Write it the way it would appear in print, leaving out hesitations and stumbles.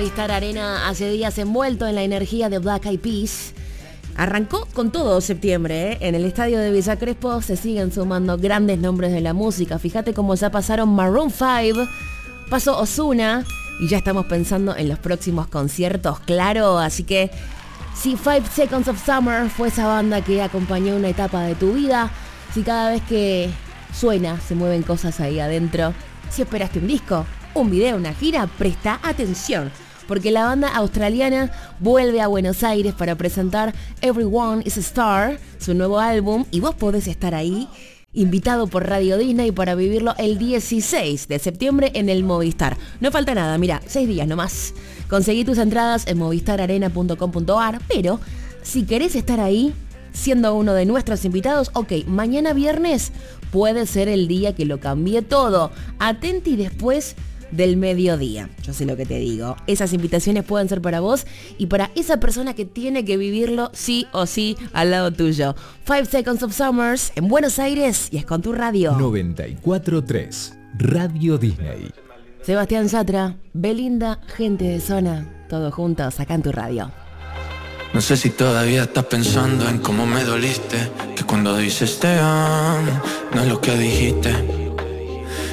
Movistar Arena hace días envuelto en la energía de Black Eyed Peas. Arrancó con todo septiembre, ¿eh? En el estadio de Villa Crespo se siguen sumando grandes nombres de la música. Fíjate cómo ya pasaron Maroon 5, pasó Ozuna y ya estamos pensando en los próximos conciertos, claro. Así que si 5 Seconds of Summer fue esa banda que acompañó una etapa de tu vida, si cada vez que suena se mueven cosas ahí adentro, si esperaste un disco, un video, una gira, presta atención. Porque la banda australiana vuelve a Buenos Aires para presentar Everyone is a Star, su nuevo álbum, y vos podés estar ahí, invitado por Radio Disney para vivirlo el 16 de septiembre en el Movistar. No falta nada, mira, 6 días nomás. Conseguí tus entradas en movistararena.com.ar, pero si querés estar ahí, siendo uno de nuestros invitados, ok, mañana viernes puede ser el día que lo cambie todo. Atenti después del mediodía. Yo sé lo que te digo. Esas invitaciones pueden ser para vos y para esa persona que tiene que vivirlo sí o sí al lado tuyo. 5 Seconds of Summers en Buenos Aires y es con tu radio. 94.3 Radio Disney. Sebastián Yatra, Belinda, gente de zona, todos juntos acá en tu radio. No sé si todavía estás pensando en cómo me doliste, que cuando dices te amo, no es lo que dijiste.